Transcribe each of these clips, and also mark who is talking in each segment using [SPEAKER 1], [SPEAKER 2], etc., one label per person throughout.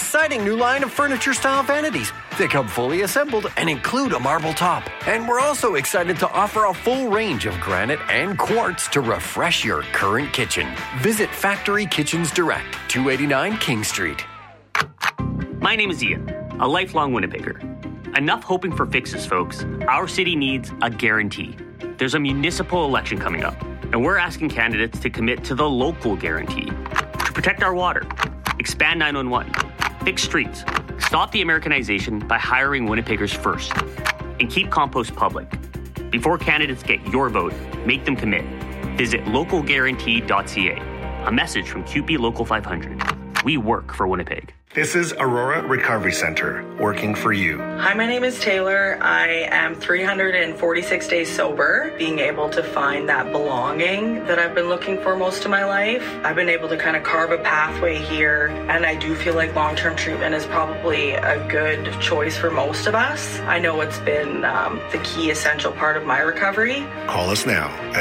[SPEAKER 1] exciting new line of furniture-style vanities. They come fully assembled and include a marble top. And we're also excited to offer a full range of granite and quartz to refresh your current kitchen. Visit Factory Kitchens Direct, 289 King Street.
[SPEAKER 2] My name is Ian, a lifelong Winnipegger. Enough hoping for fixes, folks. Our city needs a guarantee. There's a municipal election coming up, and we're asking candidates to commit to the local guarantee. To protect our water, expand 911, fix streets, stop the Americanization by hiring Winnipeggers first, and keep compost public. Before candidates get your vote, make them commit. Visit localguarantee.ca. A message from CUPE Local 500. We work for Winnipeg.
[SPEAKER 3] This is Aurora Recovery Center, working for you.
[SPEAKER 4] Hi, my name is Taylor. I am 346 days sober, being able to find that belonging that I've been looking for most of my life. I've been able to kind of carve a pathway here, and I do feel like long-term treatment is probably a good choice for most of us. I know it's been the key essential part of my recovery.
[SPEAKER 3] Call us now at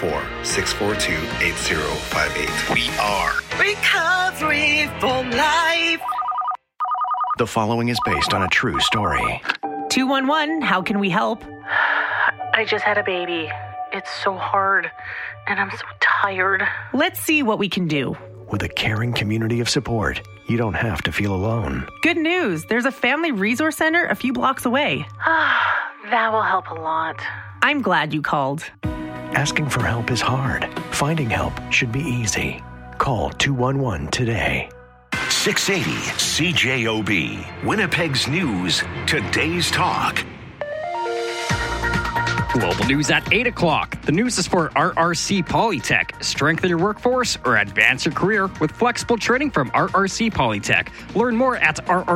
[SPEAKER 3] 204-642-8058.
[SPEAKER 5] We are
[SPEAKER 6] Recovery for Life.
[SPEAKER 7] The following is based on a true story.
[SPEAKER 8] 211, how can we help?
[SPEAKER 9] I just had a baby. It's so hard, and I'm so tired.
[SPEAKER 8] Let's see what we can do.
[SPEAKER 7] With a caring community of support, you don't have to feel alone.
[SPEAKER 8] Good news, there's a family resource center a few blocks away.
[SPEAKER 9] That will help a lot.
[SPEAKER 8] I'm glad you called.
[SPEAKER 7] Asking for help is hard. Finding help should be easy. Call 211 today.
[SPEAKER 5] 680 CJOB, Winnipeg's News, Today's Talk.
[SPEAKER 10] Global news at 8 o'clock. The news is for RRC Polytech. Strengthen your workforce or advance your career with flexible training from RRC Polytech. Learn more at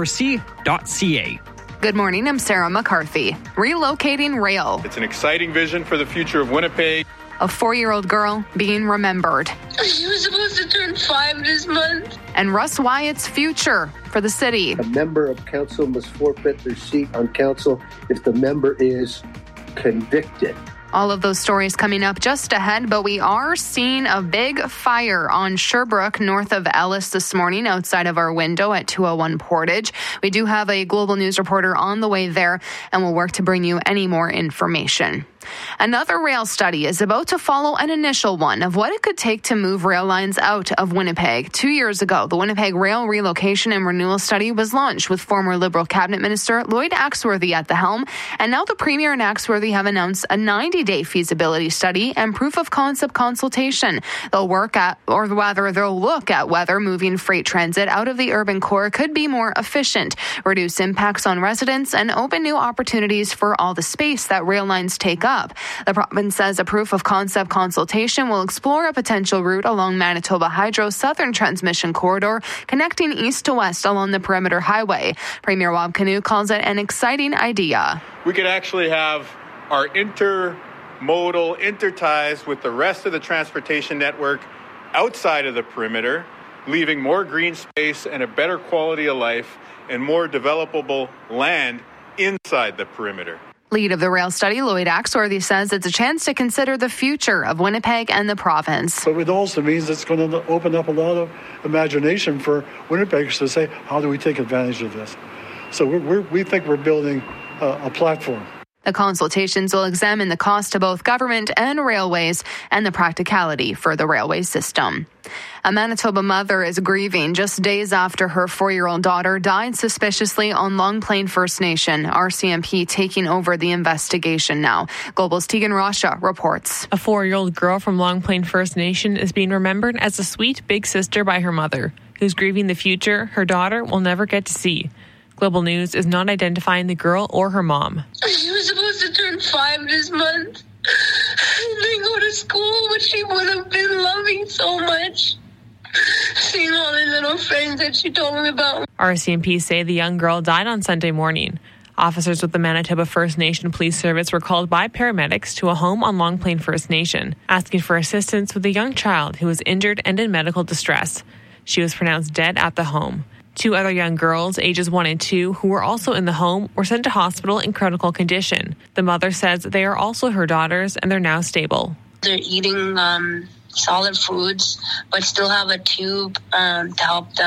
[SPEAKER 10] rrc.ca.
[SPEAKER 11] Good morning, I'm Sarah McCarthy. Relocating rail.
[SPEAKER 12] It's an exciting vision for the future of Winnipeg.
[SPEAKER 11] A 4-year-old girl being remembered.
[SPEAKER 13] She was supposed to turn 5 this month.
[SPEAKER 11] And Russ Wyatt's future for the city.
[SPEAKER 14] A member of council must forfeit their seat on council if the member is convicted.
[SPEAKER 11] All of those stories coming up just ahead, but we are seeing a big fire on Sherbrooke north of Ellis this morning outside of our window at 201 Portage. We do have a Global News reporter on the way there, and we'll work to bring you any more information. Another rail study is about to follow an initial one of what it could take to move rail lines out of Winnipeg. 2 years ago, the Winnipeg Rail Relocation and Renewal Study was launched with former Liberal Cabinet Minister Lloyd Axworthy at the helm, and now the Premier and Axworthy have announced a 90-day feasibility study and proof of concept consultation. They'll look at whether moving freight transit out of the urban core could be more efficient, reduce impacts on residents, and open new opportunities for all the space that rail lines take up. The province says a proof of concept consultation will explore a potential route along Manitoba Hydro's southern transmission corridor, connecting east to west along the Perimeter Highway. Premier Wab Kinew calls it an exciting idea.
[SPEAKER 12] We could actually have our intermodal interties with the rest of the transportation network outside of the perimeter, leaving more green space and a better quality of life and more developable land inside the perimeter.
[SPEAKER 11] Lead of the rail study, Lloyd Axworthy, says it's a chance to consider the future of Winnipeg and the province.
[SPEAKER 15] But it also means it's going to open up a lot of imagination for Winnipeggers to say, how do we take advantage of this? So we think we're building a platform.
[SPEAKER 11] The consultations will examine the cost to both government and railways and the practicality for the railway system. A Manitoba mother is grieving just days after her 4-year-old daughter died suspiciously on Long Plain First Nation. RCMP taking over the investigation now. Global's Tegan Rasha reports.
[SPEAKER 16] A 4-year-old girl from Long Plain First Nation is being remembered as a sweet big sister by her mother, who's grieving the future her daughter will never get to see. Global News is not identifying the girl or her mom.
[SPEAKER 13] She was supposed to turn 5 this month. They go to school, which she would have been loving so much. Seeing all the little friends that she told me about.
[SPEAKER 16] RCMP say the young girl died on Sunday morning. Officers with the Manitoba First Nation Police Service were called by paramedics to a home on Long Plain First Nation, asking for assistance with a young child who was injured and in medical distress. She was pronounced dead at the home. 2 other young girls, ages 1 and 2, who were also in the home, were sent to hospital in critical condition. The mother says they are also her daughters and they're now stable.
[SPEAKER 13] They're eating solid foods, but still have a tube to help them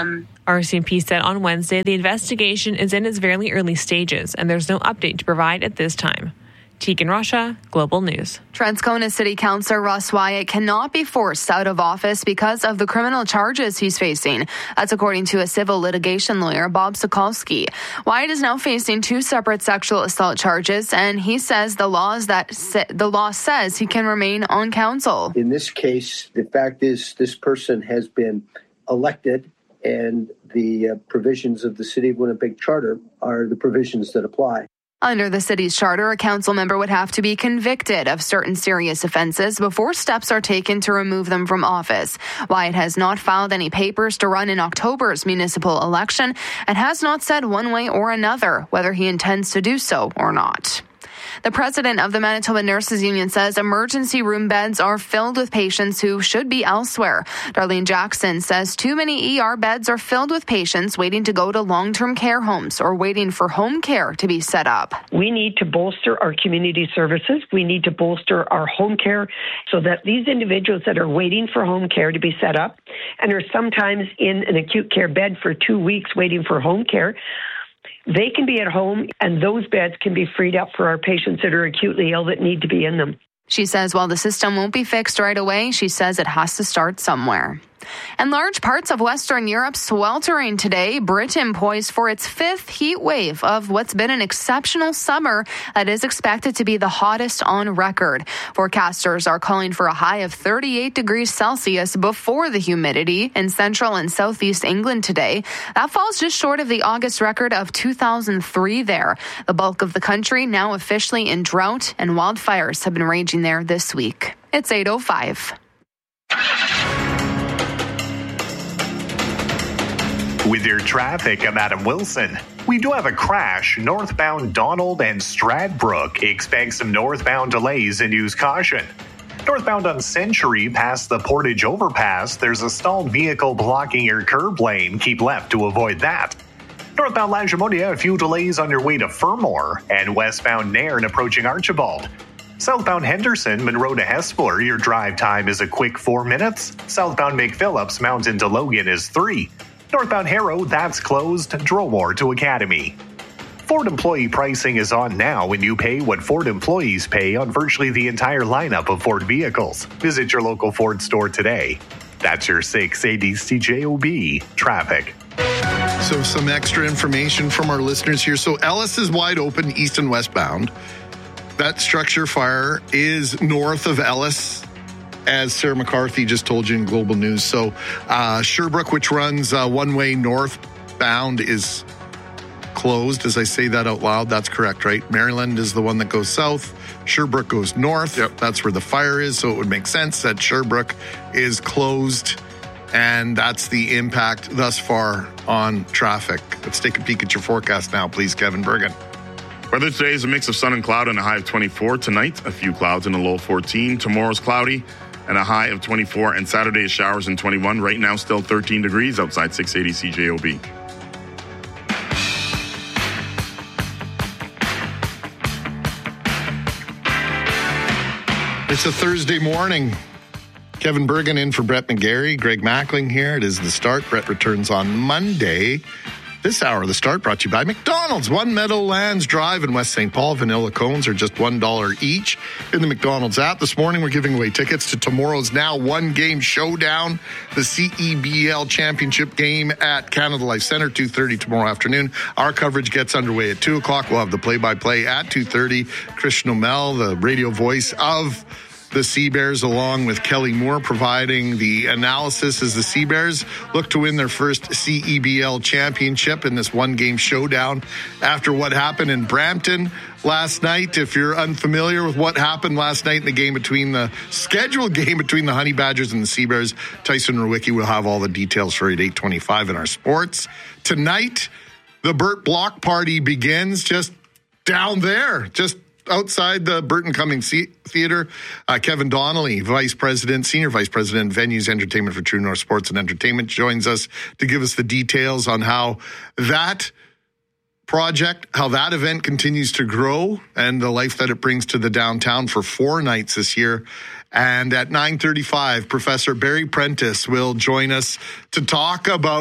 [SPEAKER 16] RCMP said on Wednesday the investigation is in its very early stages and there's no update to provide at this time. Tegan Russia, Global News.
[SPEAKER 11] Transcona City Councillor Russ Wyatt cannot be forced out of office because of the criminal charges he's facing. That's according to a civil litigation lawyer, Bob Sokolsky. Wyatt is now facing 2 separate sexual assault charges, and he says the law says he can remain on council.
[SPEAKER 14] In this case, the fact is this person has been elected, and the provisions of the City of Winnipeg Charter are the provisions that apply.
[SPEAKER 11] Under the city's charter, a council member would have to be convicted of certain serious offenses before steps are taken to remove them from office. Wyatt has not filed any papers to run in October's municipal election and has not said one way or another whether he intends to do so or not. The president of the Manitoba Nurses Union says emergency room beds are filled with patients who should be elsewhere. Darlene Jackson says too many ER beds are filled with patients waiting to go to long-term care homes or waiting for home care to be set up.
[SPEAKER 17] We need to bolster our community services. We need to bolster our home care so that these individuals that are waiting for home care to be set up and are sometimes in an acute care bed for 2 weeks waiting for home care, they can be at home, and those beds can be freed up for our patients that are acutely ill that need to be in them.
[SPEAKER 11] She says while the system won't be fixed right away, she says it has to start somewhere. And large parts of Western Europe sweltering today. Britain poised for its 5th heat wave of what's been an exceptional summer that is expected to be the hottest on record. Forecasters are calling for a high of 38 degrees Celsius before the humidity in central and southeast England today. That falls just short of the August record of 2003 there. The bulk of the country now officially in drought, and wildfires have been raging there this week. It's 8:05.
[SPEAKER 18] With your traffic, I'm Adam Wilson. We do have a crash northbound Donald and Stradbrook. Expect some northbound delays and use caution. Northbound on Century past the Portage Overpass, there's a stalled vehicle blocking your curb lane. Keep left to avoid that. Northbound Lagimonia, a few delays on your way to Fermor, and westbound Nairn approaching Archibald. Southbound Henderson, Monroe to Hespeler, your drive time is a quick 4 minutes. Southbound McPhillips, Mountain to Logan is 3. Northbound Harrow, that's closed. Dromore to Academy. Ford employee pricing is on now when you pay what Ford employees pay on virtually the entire lineup of Ford vehicles. Visit your local Ford store today. That's your 680 CJOB traffic.
[SPEAKER 19] So some extra information from our listeners here. So Ellis is wide open east and westbound. That structure fire is north of Ellis, as Sarah McCarthy just told you in Global News. So Sherbrooke, which runs one-way northbound, is closed. As I say that out loud, that's correct, right? Maryland is the one that goes south. Sherbrooke goes north. Yep. That's where the fire is, so it would make sense that Sherbrooke is closed, and that's the impact thus far on traffic. Let's take a peek at your forecast now, please, Kevin Bergen.
[SPEAKER 20] Weather today is a mix of sun and cloud and a high of 24. Tonight, a few clouds and a low of 14. Tomorrow's cloudy and a high of 24, and Saturday is showers and 21. Right now, still 13 degrees outside 680 CJOB.
[SPEAKER 19] It's a Thursday morning. Kevin Bergen in for Brett McGarry. Greg Mackling here. It is The Start. Brett returns on Monday. This hour of The Start brought to you by McDonald's. One Meadowlands Drive in West St. Paul. Vanilla cones are just $1 each in the McDonald's app. This morning, we're giving away tickets to tomorrow's now one-game showdown, the CEBL Championship game at Canada Life Centre, 2:30 tomorrow afternoon. Our coverage gets underway at 2 o'clock. We'll have the play-by-play at 2:30. Christian O'Mell, the radio voice of the Sea Bears, along with Kelly Moore, providing the analysis as the Sea Bears look to win their first CEBL championship in this one-game showdown after what happened in Brampton last night. If you're unfamiliar with what happened last night in the scheduled game between the Honey Badgers and the Sea Bears, Tyson Rowicki will have all the details for you at 8:25 in our sports. Tonight, the Burt Block Party begins just down there, just outside the Burton Cummings Theater. Kevin Donnelly, Senior Vice President, Venues Entertainment for True North Sports and Entertainment, joins us to give us the details on how that project, how that event continues to grow and the life that it brings to the downtown for 4 nights this year. And at 9:35, Professor Barry Prentice will join us to talk about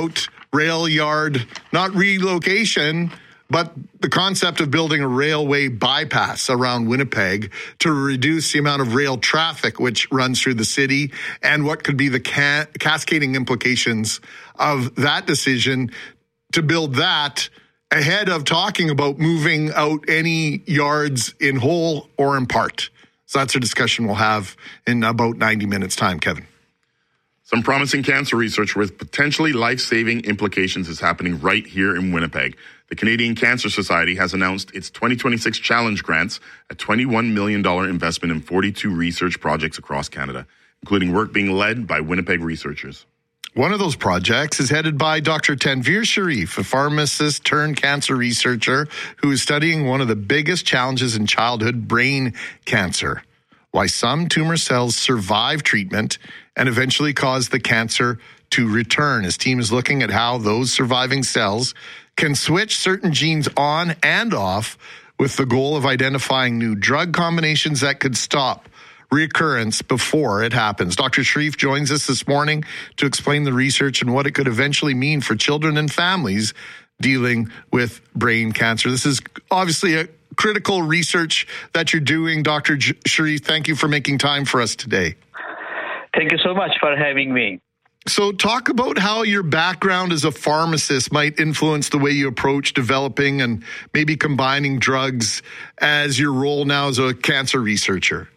[SPEAKER 19] rail yard, not relocation, but the concept of building a railway bypass around Winnipeg to reduce the amount of rail traffic which runs through the city, and what could be the cascading implications of that decision to build that ahead of talking about moving out any yards in whole or in part. So that's a discussion we'll have in about 90 minutes' time, Kevin.
[SPEAKER 20] Some promising cancer research with potentially life-saving implications is happening right here in Winnipeg. The Canadian Cancer Society has announced its 2026 challenge grants, a $21 million investment in 42 research projects across Canada, including work being led by Winnipeg researchers.
[SPEAKER 19] One of those projects is headed by Dr. Tanveer Sharif, a pharmacist turned cancer researcher who is studying one of the biggest challenges in childhood, brain cancer. Why some tumor cells survive treatment and eventually cause the cancer to return. His team is looking at how those surviving cells can switch certain genes on and off with the goal of identifying new drug combinations that could stop recurrence before it happens. Dr. Sharif joins us this morning to explain the research and what it could eventually mean for children and families dealing with brain cancer. This is obviously a critical research that you're doing. Dr. Sharif, thank you for making time for us today.
[SPEAKER 21] Thank you so much for having me.
[SPEAKER 19] So talk about how your background as a pharmacist might influence the way you approach developing and maybe combining drugs as your role now as a cancer researcher.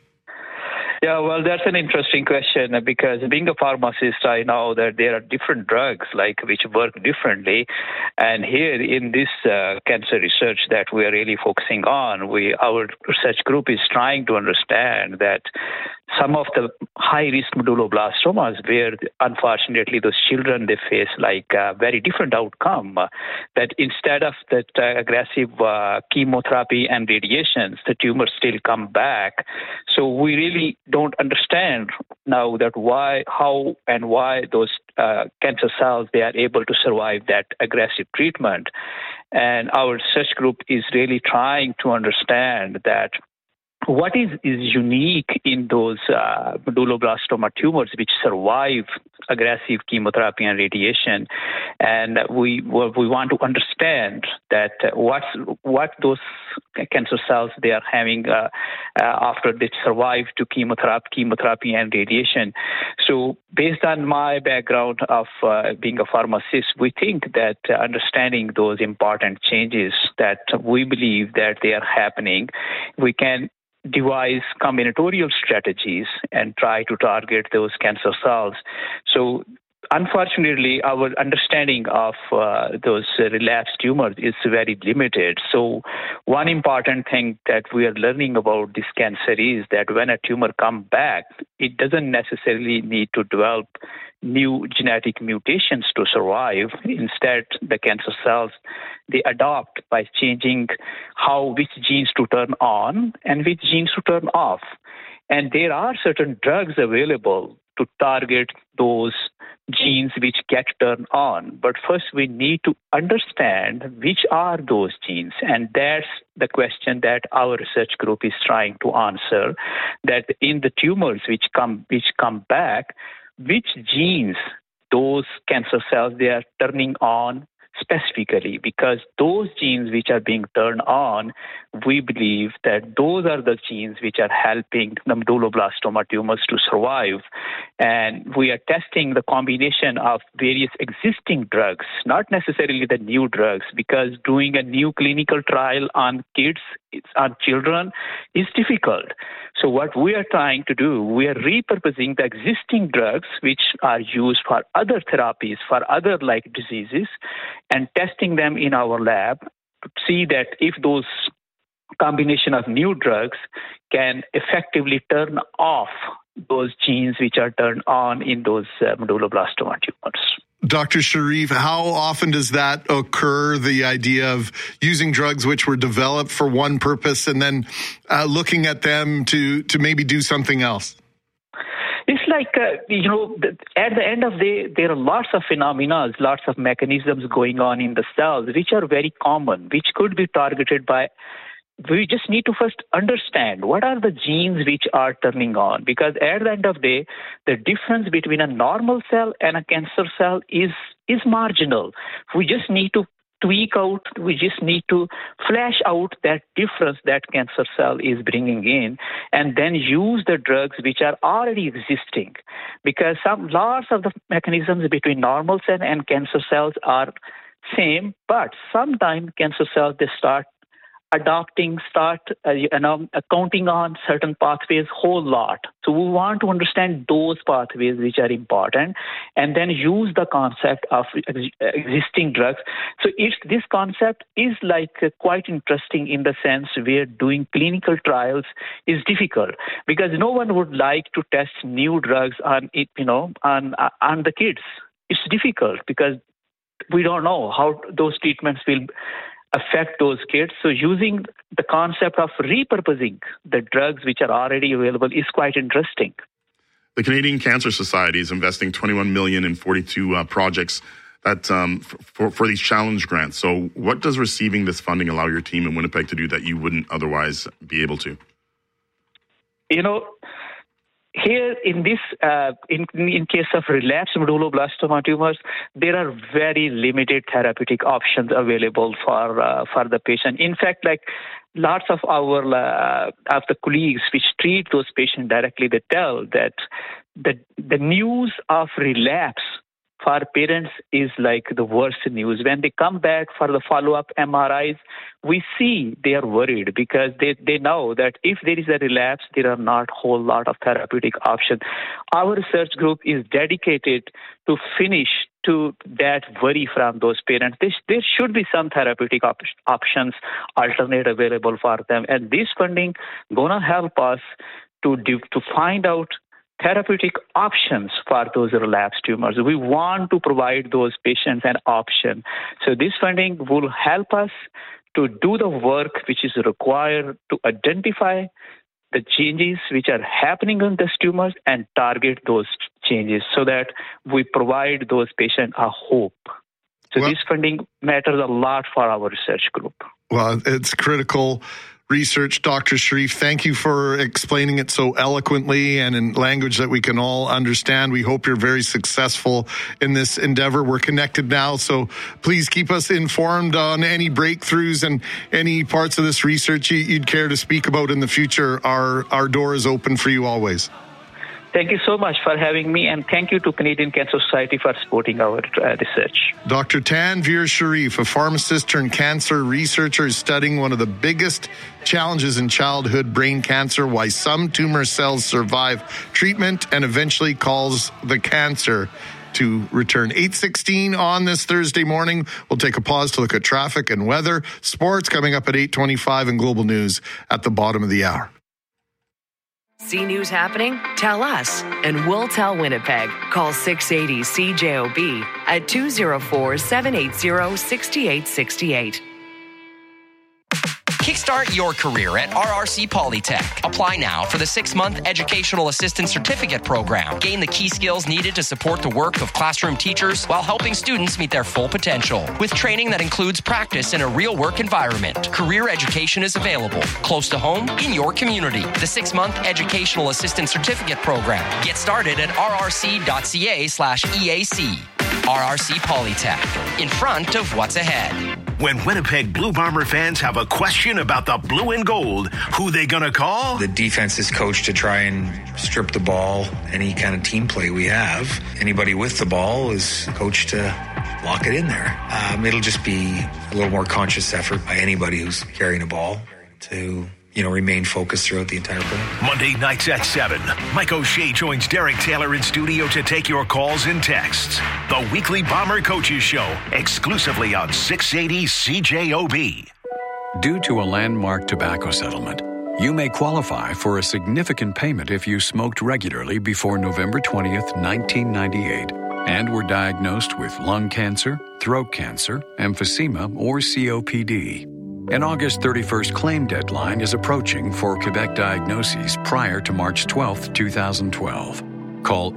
[SPEAKER 21] Yeah, well, that's an interesting question because being a pharmacist, I know that there are different drugs which work differently. And here in this cancer research that we are really focusing on, our research group is trying to understand that some of the high-risk medulloblastomas where, unfortunately, those children, they face a very different outcome, that instead of that aggressive chemotherapy and radiations, the tumors still come back. So we really don't understand now that how those cancer cells, they are able to survive that aggressive treatment. And our research group is really trying to understand that what is unique in those medulloblastoma tumors which survive aggressive chemotherapy and radiation, and we want to understand that what those cancer cells they are having after they survive to chemotherapy and radiation. So based on my background of being a pharmacist, we think that understanding those important changes that we believe that they are happening, we can devise combinatorial strategies and try to target those cancer cells. So unfortunately, our understanding of those relapsed tumors is very limited. So one important thing that we are learning about this cancer is that when a tumor comes back, it doesn't necessarily need to develop new genetic mutations to survive. Instead, the cancer cells, they adapt by changing which genes to turn on and which genes to turn off. And there are certain drugs available to target those genes which get turned on. But first, we need to understand which are those genes. And that's the question that our research group is trying to answer, that in the tumors which come back, which genes those cancer cells they are turning on specifically, because those genes which are being turned on, we believe that those are the genes which are helping the medulloblastoma tumors to survive. And we are testing the combination of various existing drugs, not necessarily the new drugs, because doing a new clinical trial on children is difficult. So what we are trying to do, we are repurposing the existing drugs which are used for other therapies, for other diseases, and testing them in our lab to see that if those combination of new drugs can effectively turn off those genes which are turned on in those medulloblastoma tumors.
[SPEAKER 19] Dr. Sharif, how often does that occur, the idea of using drugs which were developed for one purpose and then looking at them to maybe do something else?
[SPEAKER 21] It's at the end of the day, there are lots of phenomena, lots of mechanisms going on in the cells, which are very common, which could be targeted by. We just need to first understand what are the genes which are turning on, because at the end of the day, the difference between a normal cell and a cancer cell is is marginal. We just need to tweak out, we just need to flesh out that difference that cancer cell is bringing in, and then use the drugs which are already existing. Because lots of the mechanisms between normal cell and cancer cells are same, but sometimes cancer cells, they start counting on certain pathways whole lot. So we want to understand those pathways which are important, and then use the concept of existing drugs. So this concept is quite interesting in the sense where doing clinical trials is difficult, because no one would like to test new drugs on the kids. It's difficult because we don't know how those treatments will affect those kids. So using the concept of repurposing the drugs which are already available is quite interesting.
[SPEAKER 20] The Canadian Cancer Society is investing $21 million in 42 projects that for these challenge grants. So what does receiving this funding allow your team in Winnipeg to do that you wouldn't otherwise be able to?
[SPEAKER 21] Here in this, in case of relapsed medulloblastoma tumors, there are very limited therapeutic options available for the patient. In fact, lots of our of the colleagues which treat those patients directly, they tell that the news of relapse for parents is the worst news. When they come back for the follow-up MRIs, we see they are worried because they know that if there is a relapse, there are not a whole lot of therapeutic options. Our research group is dedicated to finish to that worry from those parents. There should be some therapeutic options, alternate available for them. And this funding going to help us to find out therapeutic options for those relapsed tumors. We want to provide those patients an option. So this funding will help us to do the work which is required to identify the changes which are happening in these tumors and target those changes so that we provide those patients a hope. So this funding matters a lot for our research group.
[SPEAKER 19] Well, it's critical research. Dr. Sharif, thank you for explaining it so eloquently and in language that we can all understand. We hope you're very successful in this endeavor. We're connected now, so please keep us informed on any breakthroughs and any parts of this research you'd care to speak about in the future. Our door is open for you always.
[SPEAKER 21] Thank you so much for having me, and thank you to Canadian Cancer Society for supporting our research.
[SPEAKER 19] Dr. Tanveer Sharif, a pharmacist turned cancer researcher, is studying one of the biggest challenges in childhood brain cancer, why some tumor cells survive treatment and eventually cause the cancer to return. 8:16 on this Thursday morning. We'll take a pause to look at traffic and weather. Sports coming up at 8:25 and global news at the bottom of the hour.
[SPEAKER 1] See news happening? Tell us, and we'll tell Winnipeg. Call 680-CJOB at 204-780-6868.
[SPEAKER 22] Kickstart your career at RRC Polytech. Apply now for the 6-month Educational Assistant Certificate Program. Gain the key skills needed to support the work of classroom teachers while helping students meet their full potential. With training that includes practice in a real work environment, career education is available close to home in your community. The 6-month Educational Assistant Certificate Program. Get started at rrc.ca/EAC. RRC Polytech. In front of what's ahead.
[SPEAKER 5] When Winnipeg Blue Bomber fans have a question about the blue and gold, who they gonna call?
[SPEAKER 23] The defense is coached to try and strip the ball, any kind of team play we have. Anybody with the ball is coached to lock it in there. It'll just be a little more conscious effort by anybody who's carrying a ball to remain focused throughout the entire play.
[SPEAKER 5] Monday nights at 7, Mike O'Shea joins Derek Taylor in studio to take your calls and texts. The weekly Bomber Coaches Show, exclusively on 680 CJOB.
[SPEAKER 24] Due to a landmark tobacco settlement, you may qualify for a significant payment if you smoked regularly before November 20th, 1998, and were diagnosed with lung cancer, throat cancer, emphysema, or COPD. An August 31st claim deadline is approaching for Quebec diagnoses prior to March 12, 2012. Call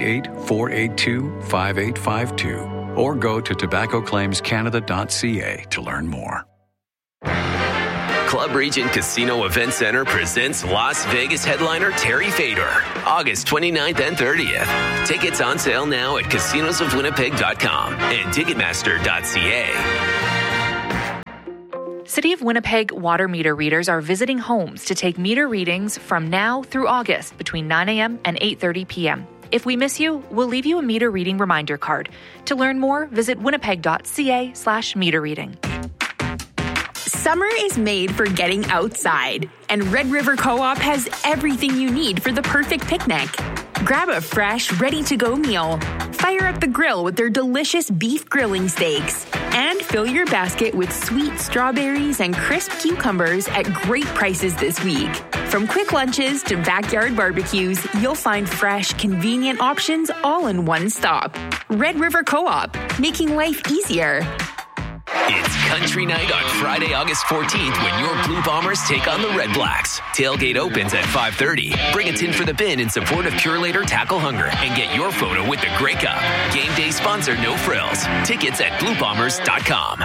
[SPEAKER 24] 888-482-5852 or go to tobaccoclaimscanada.ca to learn more.
[SPEAKER 2] Club Regent Casino Event Center presents Las Vegas headliner Terry Fator, August 29th and 30th. Tickets on sale now at casinosofwinnipeg.com and ticketmaster.ca.
[SPEAKER 3] City of Winnipeg water meter readers are visiting homes to take meter readings from now through August between 9 a.m. and 8:30 p.m. If we miss you, we'll leave you a meter reading reminder card. To learn more, visit winnipeg.ca/meter reading.
[SPEAKER 4] Summer is made for getting outside, and Red River Co-op has everything you need for the perfect picnic. Grab a fresh, ready-to-go meal. Fire up the grill with their delicious beef grilling steaks. And fill your basket with sweet strawberries and crisp cucumbers at great prices this week. From quick lunches to backyard barbecues, you'll find fresh, convenient options all in one stop. Red River Co-op, making life easier.
[SPEAKER 2] It's Country Night on Friday, August 14th when your Blue Bombers take on the Red Blacks. Tailgate opens at 5:30. Bring a tin for the bin in support of Purelator Tackle Hunger and get your photo with the Grey Cup. Game day sponsor No Frills. Tickets at bluebombers.com.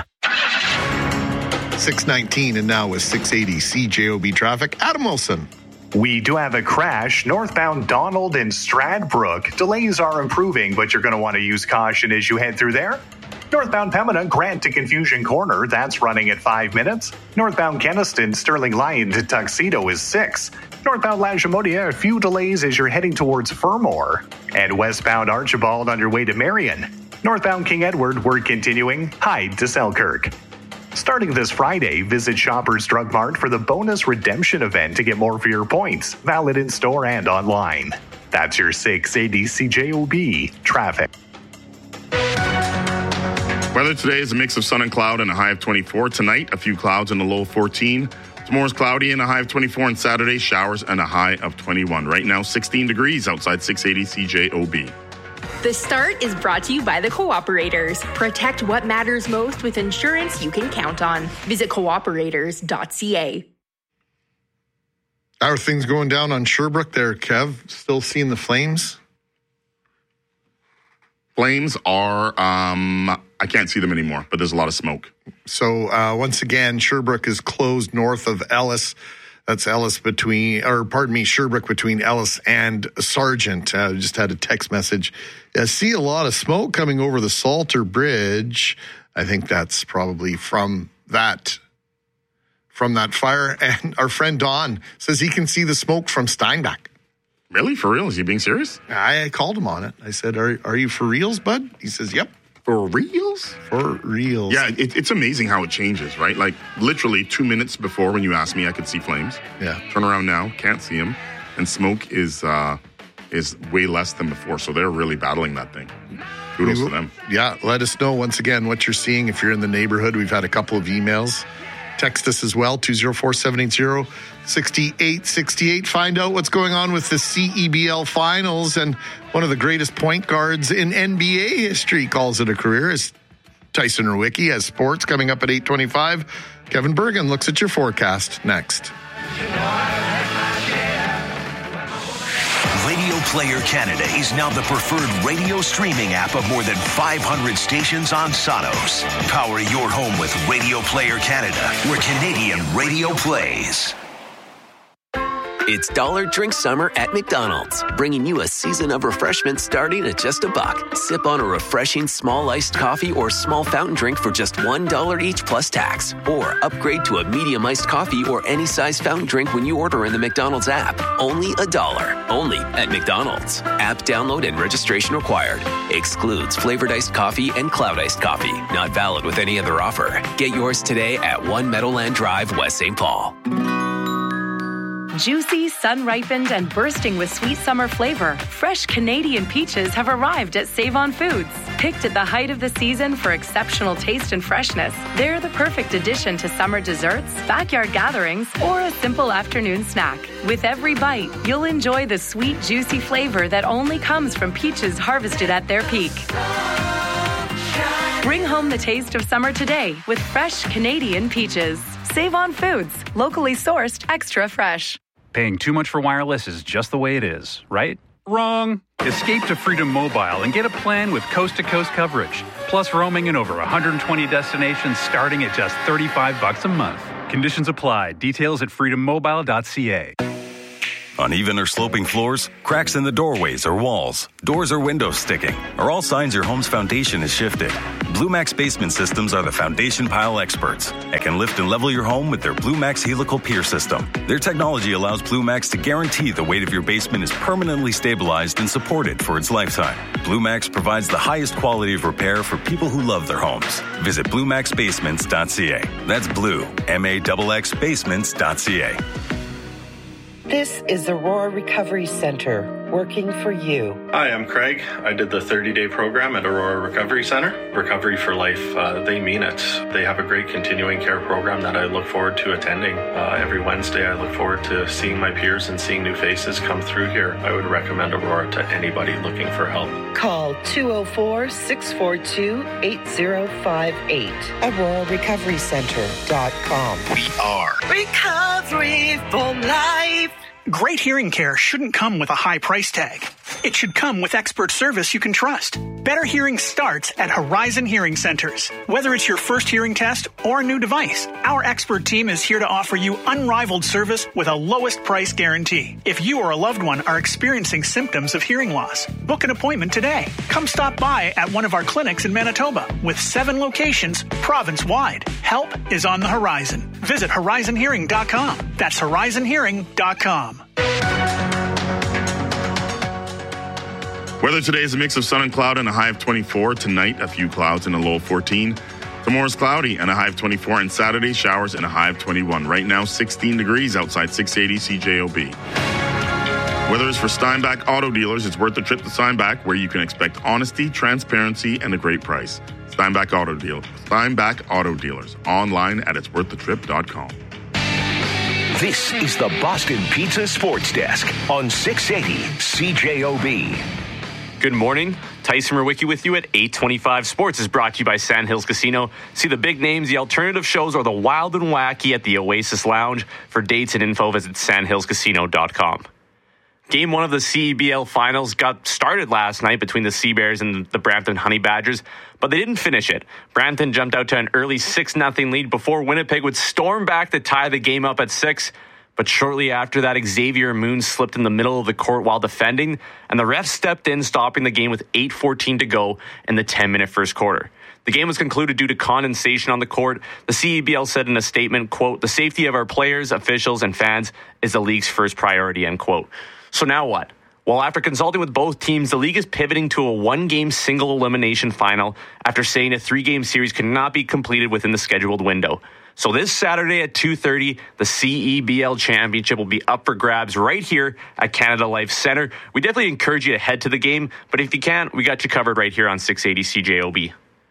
[SPEAKER 19] 6:19 and now with 680 CJOB traffic. Adam Wilson.
[SPEAKER 18] We do have a crash northbound Donald and Stradbrook. Delays are improving, but you're going to want to use caution as you head through there. Northbound Pembina, Grant to Confusion Corner, that's running at 5 minutes. Northbound Keniston, Sterling Lion to Tuxedo is 6. Northbound Lagimodiere, a few delays as you're heading towards Fermor. And westbound Archibald on your way to Marion. Northbound King Edward, we're continuing. Hyde to Selkirk. Starting this Friday, visit Shoppers Drug Mart for the bonus redemption event to get more for your points. Valid in store and online. That's your 680 CJOB traffic.
[SPEAKER 20] Weather today is a mix of sun and cloud and a high of 24. Tonight, a few clouds and a low of 14. Tomorrow's cloudy and a high of 24. And Saturday, showers and a high of 21. Right now, 16 degrees outside 680 CJOB.
[SPEAKER 4] The Start is brought to you by the Cooperators. Protect what matters most with insurance you can count on. Visit cooperators.ca.
[SPEAKER 19] How are things going down on Sherbrooke there, Kev? Still seeing the flames?
[SPEAKER 20] Flames are, I can't see them anymore, but there's a lot of smoke.
[SPEAKER 19] So once again, Sherbrooke is closed north of Ellis. That's Ellis Sherbrooke between Ellis and Sargent. Just had a text message. I see a lot of smoke coming over the Salter Bridge. I think that's probably from that fire. And our friend Don says he can see the smoke from Steinbach.
[SPEAKER 20] Really? For real? Is he being serious?
[SPEAKER 19] I called him on it. I said, are you for reals, bud? He says, yep.
[SPEAKER 20] For reals?
[SPEAKER 19] For reals.
[SPEAKER 20] Yeah, it's amazing how it changes, right? Like, literally 2 minutes before when you asked me, I could see flames.
[SPEAKER 19] Yeah.
[SPEAKER 20] Turn around now, can't see them. And smoke is way less than before, so they're really battling that thing. Kudos to them.
[SPEAKER 19] Yeah, let us know once again what you're seeing if you're in the neighborhood. We've had a couple of emails. Text us as well, 204-780-6868. Find out what's going on with the CEBL Finals. And one of the greatest point guards in NBA history calls it a career is Tyson Rewicki. Has sports coming up at 8:25. Kevin Bergen looks at your forecast next.
[SPEAKER 5] Radio Player Canada is now the preferred radio streaming app of more than 500 stations on Sonos. Power your home with Radio Player Canada, where Canadian radio plays.
[SPEAKER 2] It's Dollar Drink Summer at McDonald's, bringing you a season of refreshment starting at just $1. Sip on a refreshing small iced coffee or small fountain drink for just $1 each plus tax. Or upgrade to a medium iced coffee or any size fountain drink when you order in the McDonald's app. Only $1. Only at McDonald's. App download and registration required. Excludes flavored iced coffee and cloud iced coffee. Not valid with any other offer. Get yours today at 1 Meadowland Drive, West St. Paul.
[SPEAKER 6] Juicy, sun-ripened, and bursting with sweet summer flavor, fresh Canadian peaches have arrived at Save-On Foods. Picked at the height of the season for exceptional taste and freshness, they're the perfect addition to summer desserts, backyard gatherings, or a simple afternoon snack. With every bite, you'll enjoy the sweet, juicy flavor that only comes from peaches harvested at their peak. Bring home the taste of summer today with fresh Canadian peaches. Save-On Foods, locally sourced, extra fresh.
[SPEAKER 25] Paying too much for wireless is just the way it is, right? Wrong. Escape to Freedom Mobile and get a plan with coast-to-coast coverage, plus roaming in over 120 destinations starting at just $35 a month. Conditions apply. Details at freedommobile.ca.
[SPEAKER 7] Uneven or sloping floors, cracks in the doorways or walls, doors or windows sticking are all signs your home's foundation is shifted. Blue Max Basement Systems are the foundation pile experts and can lift and level your home with their Blue Max Helical Pier System. Their technology allows Blue Max to guarantee the weight of your basement is permanently stabilized and supported for its lifetime. Blue Max provides the highest quality of repair for people who love their homes. Visit BlueMaxBasements.ca. That's Blue, MAXX Basements.ca.
[SPEAKER 8] This is the Aurora Recovery Center, working for you.
[SPEAKER 9] Hi, I'm Craig. I did the 30-day program at Aurora Recovery Center. Recovery for Life, they mean it. They have a great continuing care program that I look forward to attending. Every Wednesday, I look forward to seeing my peers and seeing new faces come through here. I would recommend Aurora to anybody looking for help.
[SPEAKER 8] Call 204-642-8058. AuroraRecoveryCenter.com.
[SPEAKER 9] We are
[SPEAKER 8] Recovery for Life.
[SPEAKER 10] Great hearing care shouldn't come with a high price tag. It should come with expert service you can trust. Better hearing starts at Horizon Hearing Centers. Whether it's your first hearing test or a new device, our expert team is here to offer you unrivaled service with a lowest price guarantee. If you or a loved one are experiencing symptoms of hearing loss, book an appointment today. Come stop by at one of our clinics in Manitoba with 7 locations province-wide. Help is on the horizon. Visit horizonhearing.com. That's horizonhearing.com.
[SPEAKER 20] Weather today is a mix of sun and cloud and a high of 24. Tonight, a few clouds and a low of 14. Tomorrow's cloudy and a high of 24. And Saturday, showers and a high of 21. Right now, 16 degrees outside 680 CJOB. Weather is for Steinbach Auto Dealers. It's worth the trip to Steinbach, where you can expect honesty, transparency, and a great price. Steinbach Auto Dealers. Online at itsworththetrip.com.
[SPEAKER 5] This is the Boston Pizza Sports Desk on 680 CJOB.
[SPEAKER 12] Good morning. Tyson Murwicki with you at 825 Sports is brought to you by Sandhills Casino. See the big names, the alternative shows, or the wild and wacky at the Oasis Lounge. For dates and info, visit sandhillscasino.com. Game 1 of the CEBL Finals got started last night between the Sea Bears and the Brampton Honey Badgers, but they didn't finish it. Brampton jumped out to an early 6-0 lead before Winnipeg would storm back to tie the game up at 6. But shortly after that, Xavier Moon slipped in the middle of the court while defending, and the ref stepped in, stopping the game with 8:14 to go in the 10-minute first quarter. The game was concluded due to condensation on the court. The CEBL said in a statement, quote, "The safety of our players, officials, and fans is the league's first priority," end quote. So now what? Well, after consulting with both teams, the league is pivoting to a 1-game single elimination final after saying a 3-game series could not be completed within the scheduled window. So this Saturday at 2:30, the CEBL Championship will be up for grabs right here at Canada Life Centre. We definitely encourage you to head to the game, but if you can't, we got you covered right here on 680 CJOB.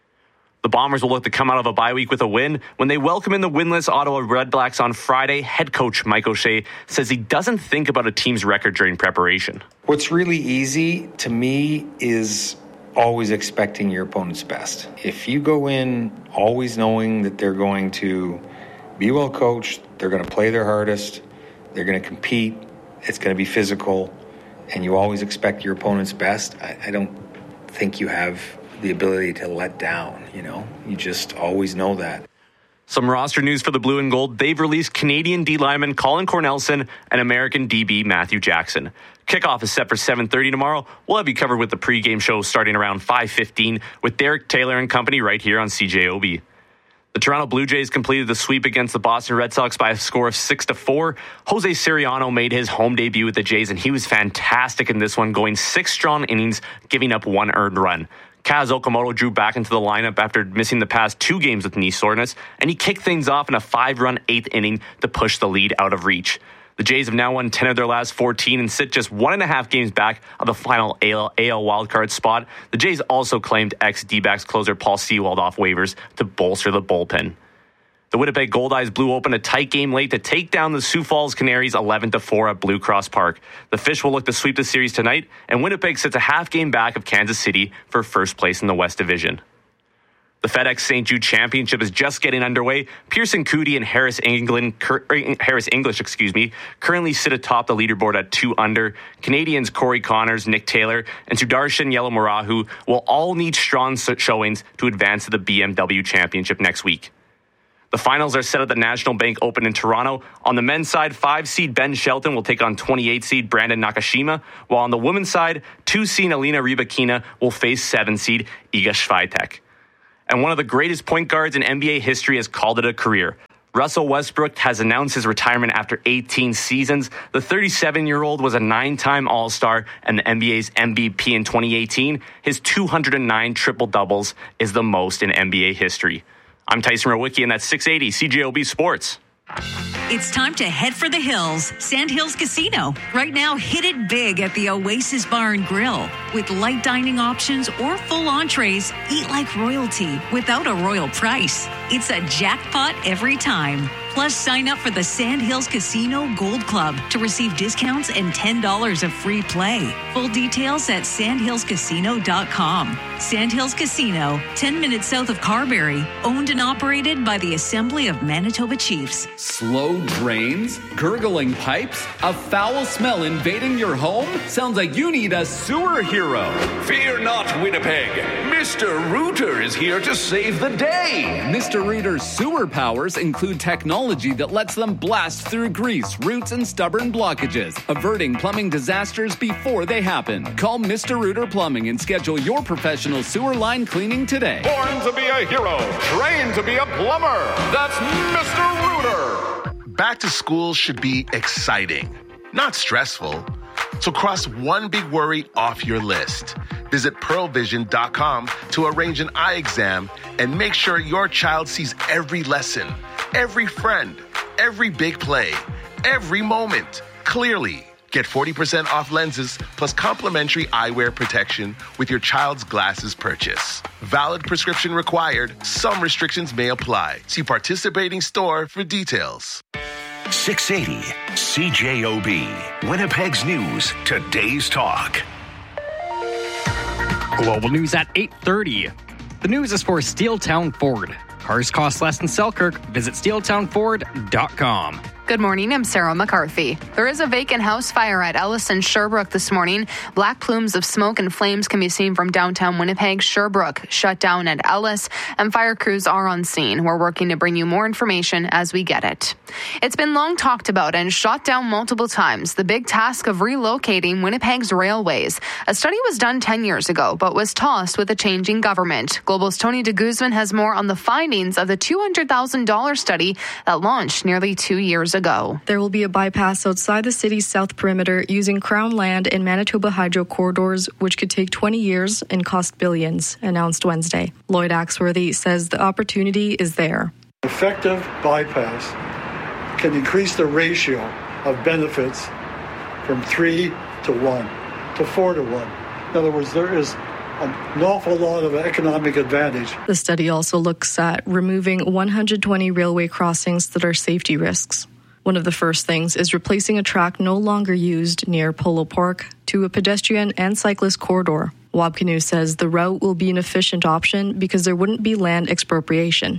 [SPEAKER 12] The Bombers will look to come out of a bye week with a win. When they welcome in the winless Ottawa Redblacks on Friday, head coach Mike O'Shea says he doesn't think about a team's record during preparation.
[SPEAKER 23] What's really easy to me is always expecting your opponent's best. If you go in always knowing that they're going to be well coached, they're going to play their hardest, they're going to compete, it's going to be physical, and you always expect your opponent's best, I don't think you have the ability to let down, You just always know that.
[SPEAKER 12] Some roster news for the Blue and Gold. They've released Canadian D lineman Colin Cornelison and American DB Matthew Jackson. Kickoff is set for 7:30 tomorrow. We'll have you covered with the pregame show starting around 5:15 with Derek Taylor and company right here on CJOB. The Toronto Blue Jays completed the sweep against the Boston Red Sox by a score of 6-4. Jose Siriano made his home debut with the Jays, and he was fantastic in this one, going 6 strong innings, giving up 1 earned run. Kaz Okamoto drew back into the lineup after missing the past 2 games with knee soreness, and he kicked things off in a 5-run 8th inning to push the lead out of reach. The Jays have now won 10 of their last 14 and sit just 1.5 games back of the final AL wildcard spot. The Jays also claimed ex-D-backs closer Paul Sewald off waivers to bolster the bullpen. The Winnipeg Goldeyes blew open a tight game late to take down the Sioux Falls Canaries 11-4 at Blue Cross Park. The Fish will look to sweep the series tonight, and Winnipeg sits a half game back of Kansas City for first place in the West Division. The FedEx St. Jude Championship is just getting underway. Pearson Coody and Harris English, currently sit atop the leaderboard at 2 under. Canadians Corey Connors, Nick Taylor, and Sudarshan Yellow-Marahu will all need strong showings to advance to the BMW Championship next week. The finals are set at the National Bank Open in Toronto. On the men's side, 5-seed Ben Shelton will take on 28-seed Brandon Nakashima, while on the women's side, 2-seed Alina Rybakina will face 7-seed Iga Swiatek. And one of the greatest point guards in NBA history has called it a career. Russell Westbrook has announced his retirement after 18 seasons. The 37-year-old was a 9-time All-Star and the NBA's MVP in 2018. His 209 triple-doubles is the most in NBA history. I'm Tyson Rowicki, and that's 680 CJOB Sports.
[SPEAKER 13] It's time to head for the hills. Sandhills Casino. Right now, hit it big at the Oasis Bar and Grill. With light dining options or full entrees, eat like royalty without a royal price. It's a jackpot every time. Plus, sign up for the Sandhills Casino Gold Club to receive discounts and $10 of free play. Full details at sandhillscasino.com. Sandhills Casino, 10 minutes south of Carberry, owned and operated by the Assembly of Manitoba Chiefs.
[SPEAKER 14] Slow drains? Gurgling pipes? A foul smell invading your home? Sounds like you need a sewer hero.
[SPEAKER 15] Fear not, Winnipeg. Mr. Rooter is here to save the day.
[SPEAKER 14] Mr. Rooter's sewer powers include technology that lets them blast through grease, roots, and stubborn blockages, averting plumbing disasters before they happen. Call Mr. Rooter Plumbing and schedule your professional sewer line cleaning today.
[SPEAKER 15] Born to be a hero, trained to be a plumber. That's Mr. Rooter.
[SPEAKER 16] Back to school should be exciting, not stressful. So cross one big worry off your list. Visit pearlvision.com to arrange an eye exam and make sure your child sees every lesson, every friend, every big play, every moment clearly. Get 40% off lenses plus complimentary eyewear protection with your child's glasses purchase. Valid prescription required. Some restrictions may apply. See participating store for details.
[SPEAKER 5] 680 CJOB, Winnipeg's News, Today's Talk.
[SPEAKER 17] Global news at 8:30. The news is for Steeltown Ford. Cars cost less than Selkirk. Visit steeltownford.com.
[SPEAKER 11] Good morning, I'm Sarah McCarthy. There is a vacant house fire at Ellis and Sherbrooke this morning. Black plumes of smoke and flames can be seen from downtown Winnipeg. Sherbrooke shut down at Ellis, and fire crews are on scene. We're working to bring you more information as we get it. It's been long talked about and shot down multiple times, the big task of relocating Winnipeg's railways. A study was done 10 years ago, but was tossed with a changing government. Global's Tony de Guzman has more on the findings of the $200,000 study that launched nearly 2 years ago.
[SPEAKER 26] There will be a bypass outside the city's south perimeter using Crown land and Manitoba Hydro corridors, which could take 20 years and cost billions, announced Wednesday. Lloyd Axworthy says the opportunity is there.
[SPEAKER 27] Effective bypass can increase the ratio of benefits from 3 to 1 to 4 to 1. In other words, there is an awful lot of economic advantage.
[SPEAKER 26] The study also looks at removing 120 railway crossings that are safety risks. One of the first things is replacing a track no longer used near Polo Park to a pedestrian and cyclist corridor. Wabkanu says the route will be an efficient option because there wouldn't be land expropriation.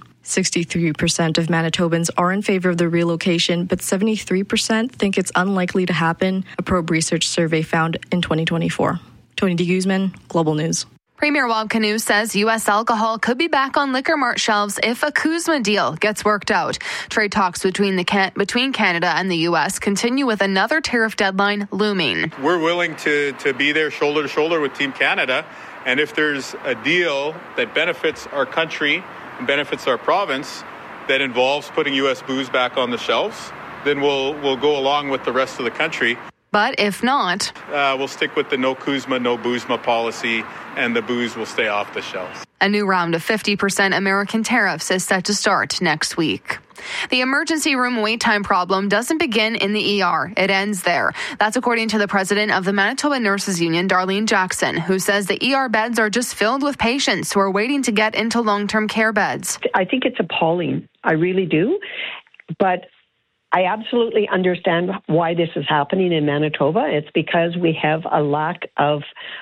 [SPEAKER 26] 63% of Manitobans are in favor of the relocation, but 73% think it's unlikely to happen, a Probe Research survey found in 2024. Tony de Guzman, Global News.
[SPEAKER 11] Premier Wabkanu says U.S. alcohol could be back on Liquor Mart shelves if a CUSMA deal gets worked out. Trade talks between Canada and the U.S. continue with another tariff deadline looming.
[SPEAKER 28] We're willing to be there shoulder to shoulder with Team Canada, and if there's a deal that benefits our country and benefits our province that involves putting U.S. booze back on the shelves, then we'll go along with the rest of the country.
[SPEAKER 11] But if not,
[SPEAKER 28] we'll stick with the no CUSMA, no boozma policy, and the booze will stay off the shelves.
[SPEAKER 11] A new round of 50% American tariffs is set to start next week. The emergency room wait time problem doesn't begin in the ER. It ends there. That's according to the president of the Manitoba Nurses Union, Darlene Jackson, who says the ER beds are just filled with patients who are waiting to get into long-term care beds.
[SPEAKER 29] I think it's appalling. I really do. But I absolutely understand why this is happening in Manitoba. It's because we have a lack of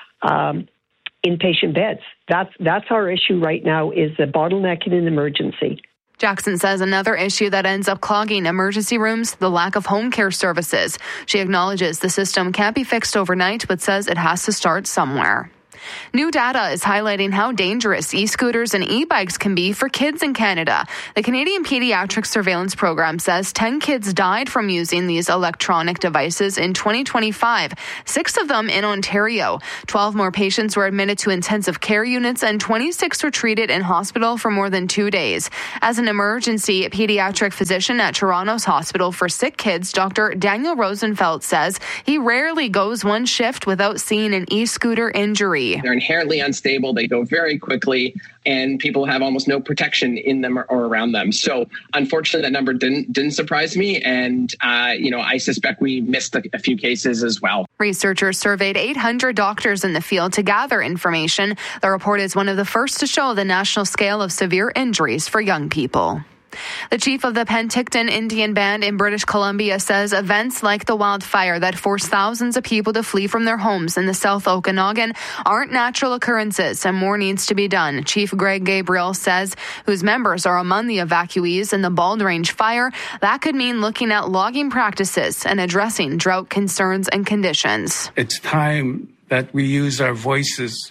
[SPEAKER 29] inpatient beds. That's our issue right now, is the bottlenecking in emergency.
[SPEAKER 11] Jackson says another issue that ends up clogging emergency rooms, the lack of home care services. She acknowledges the system can't be fixed overnight, but says it has to start somewhere. New data is highlighting how dangerous e-scooters and e-bikes can be for kids in Canada. The Canadian Pediatric Surveillance Program says 10 kids died from using these electronic devices in 2025, 6 of them in Ontario. 12 more patients were admitted to intensive care units and 26 were treated in hospital for more than 2 days. As an emergency pediatric physician at Toronto's Hospital for Sick Kids, Dr. Daniel Rosenfeld says he rarely goes one shift without seeing an e-scooter injury.
[SPEAKER 1] They're inherently unstable. They go very quickly, and people have almost no protection in them or around them. So unfortunately, that number didn't surprise me. And, I suspect we missed a few cases as well.
[SPEAKER 11] Researchers surveyed 800 doctors in the field to gather information. The report is one of the first to show the national scale of severe injuries for young people. The chief of the Penticton Indian Band in British Columbia says events like the wildfire that forced thousands of people to flee from their homes in the South Okanagan aren't natural occurrences and more needs to be done. Chief Greg Gabriel says whose members are among the evacuees in the Bald Range fire. That could mean looking at logging practices and addressing drought concerns and conditions.
[SPEAKER 2] It's time that we use our voices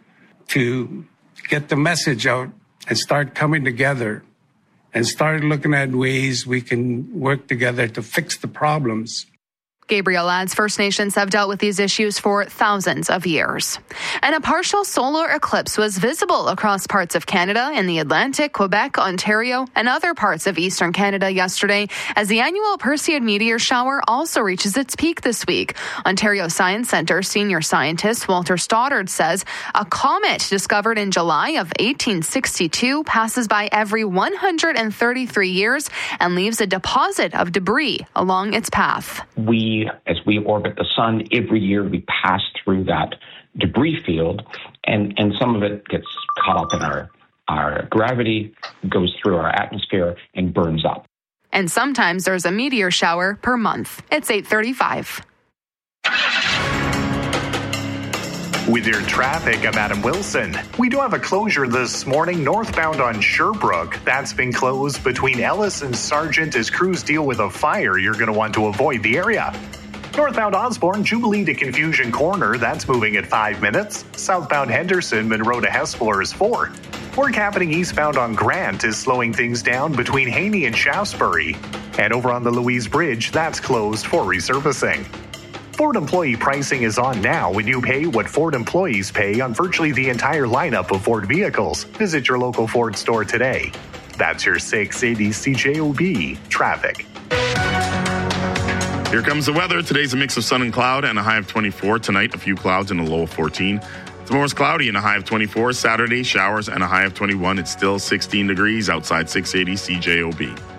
[SPEAKER 2] to get the message out and start coming together and start looking at ways we can work together to fix the problems.
[SPEAKER 11] Gabriel adds First Nations have dealt with these issues for thousands of years. And a partial solar eclipse was visible across parts of Canada in the Atlantic, Quebec, Ontario, and other parts of eastern Canada yesterday, as the annual Perseid meteor shower also reaches its peak this week. Ontario Science Centre senior scientist Walter Stoddard says a comet discovered in July of 1862 passes by every 133 years and leaves a deposit of debris along its path.
[SPEAKER 3] As we orbit the sun, every year we pass through that debris field, and some of it gets caught up in our gravity, goes through our atmosphere, and burns up.
[SPEAKER 11] And sometimes there's a meteor shower per month. It's 8:35.
[SPEAKER 4] With your traffic, I'm Adam Wilson. We do have a closure this morning northbound on Sherbrooke. That's been closed between Ellis and Sargent as crews deal with a fire. You're going to want to avoid the area. Northbound Osborne, Jubilee to Confusion Corner, that's moving at 5 minutes. Southbound Henderson, Monroe to Hespeler is 4. Work happening eastbound on Grant is slowing things down between Haney and Shaftesbury. And over on the Louise Bridge, that's closed for resurfacing. Ford employee pricing is on now when you pay what Ford employees pay on virtually the entire lineup of Ford vehicles. Visit your local Ford store today. That's your 680 CJOB traffic.
[SPEAKER 20] Here comes the weather. Today's a mix of sun and cloud and a high of 24. Tonight, a few clouds and a low of 14. Tomorrow's cloudy and a high of 24. Saturday, showers and a high of 21. It's still 16 degrees outside 680 CJOB.